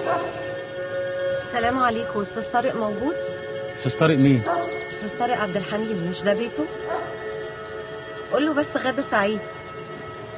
السلام عليكم. استاذ طارق موجود؟ استاذ طارق مين؟ استاذ طارق عبد الحميد، مش ده بيته؟ قول له بس غدا سعيد.